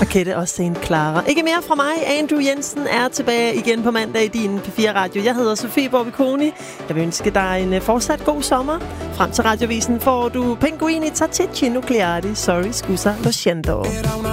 Kette og Saint Clara. Ikke mere fra mig. Andrew Jensen er tilbage igen på mandag i din P4 Radio. Jeg hedder Sofie Borbiconi. Jeg vil ønske dig en fortsat god sommer. Frem til Radiovisen får du Pinguini Tattici Nucleari. Sorry, scusa, lo siento.